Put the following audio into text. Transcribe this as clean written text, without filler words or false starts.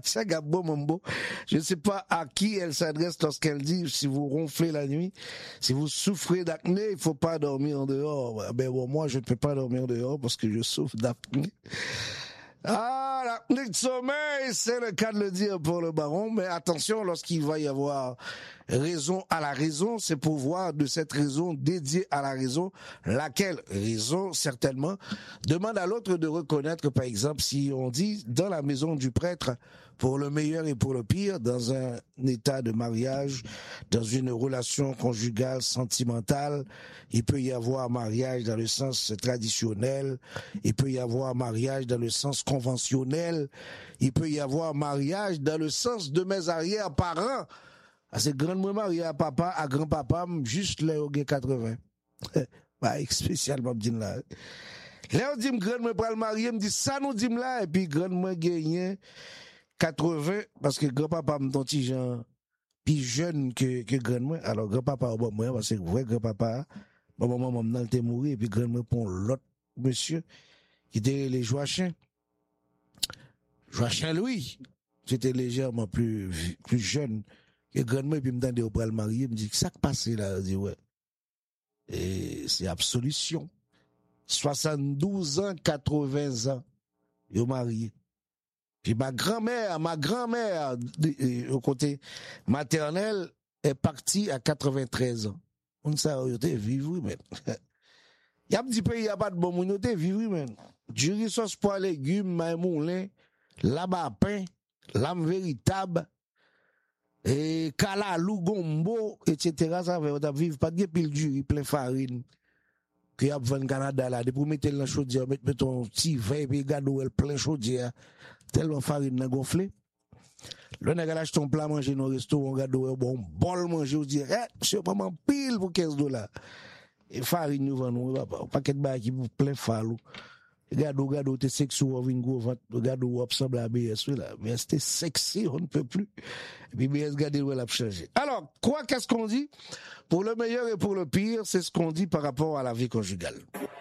Tiaga Bomombo. Je ne sais pas à qui elle s'adresse lorsqu'elle dit si vous ronflez la nuit, si vous souffrez d'acné, il faut pas dormir en dehors. Ben bon, moi je ne peux pas dormir dehors parce que je souffre d'acné. Ah, l'apnée de sommeil, c'est le cas de le dire pour le baron, mais attention, lorsqu'il va y avoir raison à la raison, c'est pour voir de cette raison dédiée à la raison, laquelle raison, certainement, demande à l'autre de reconnaître, par exemple, si on dit dans la maison du prêtre, pour le meilleur et pour le pire, dans un état de mariage, dans une relation conjugale, sentimentale, il peut y avoir mariage dans le sens traditionnel, il peut y avoir mariage dans le sens conventionnel, il peut y avoir mariage dans le sens de mes arrière-parents. C'est grand moi marié à papa, à grand-papa, juste là au 80. Bah, spécialement dit là. Là on dit grand moi pour le marier, me dit ça nous dit là et puis grand moi gagné 80 parce que grand-papa me petit gens plus jeune que grand moi. Alors grand-papa bon moi parce que vrai grand-papa bon maman m'en était mourir et puis grand moi pour l'autre monsieur qui était les Joachim Louis. C'était légèrement plus jeune. Et grand moi puis me tendait au bras le marié, me dit ça qui passé là, dit ouais. Et c'est absolution. 72 ans, 80 ans, yo marié. Puis ma grand-mère au côté maternel est partie à 93 ans. On ça yo te vivre mais y a petit pays y a pas de bon moun yo te vivre mais du riz sauce pois légumes, maï moulin, là-bas pain, l'âme véritable et kalalou gombo etc. ça va on vivre pas de pile du plein farine que y a vendre Canada là de pour mettre dans chaudière mettre ton petit vin puis gado elle plein chaudière tellement farine n'a gonflé le nèg lâche ton plat manger dans restaurant gado bon bol manger on dit monsieur maman pile pour $15 et farine nous vend nous paquet de bail qui pour plein falou Gado, t'es sexy ou vin gros ventre, gado ou ressemble à BS là, mais c'était sexy, on ne peut plus. Et puis BS gade où elle a changé. Alors, qu'est-ce qu'on dit? Pour le meilleur et pour le pire, c'est ce qu'on dit par rapport à la vie conjugale.